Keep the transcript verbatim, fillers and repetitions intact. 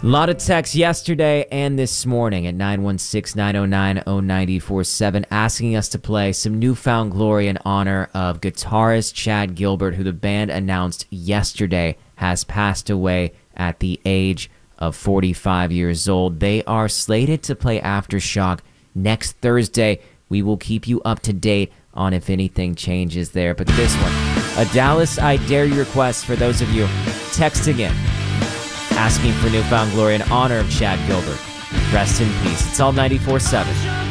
A lot of texts yesterday and this morning at nine one six, nine oh nine, oh nine four seven asking us to play some New Found Glory in honor of guitarist Chad Gilbert, who the band announced yesterday has passed away at the age of forty-five years old. They are slated to play Aftershock next Thursday. We will keep you up to date on if anything changes there. But this one, a Dallas I Dare You request for those of you texting in, asking for New Found Glory in honor of Chad Gilbert. Rest in peace. It's all ninety-four seven.